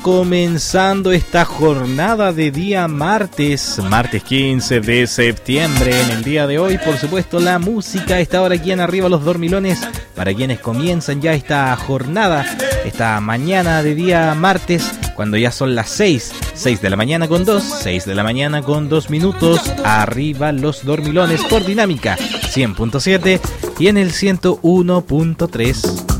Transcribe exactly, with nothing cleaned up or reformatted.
comenzando esta jornada de día martes, martes quince de septiembre. En el día de hoy, por supuesto, la música está ahora aquí en Arriba los Dormilones, para quienes comienzan ya esta jornada, esta mañana de día martes, cuando ya son las seis, seis de la mañana con dos, seis de la mañana con dos minutos. Arriba los Dormilones por Dinámica cien punto siete y en el ciento uno punto tres.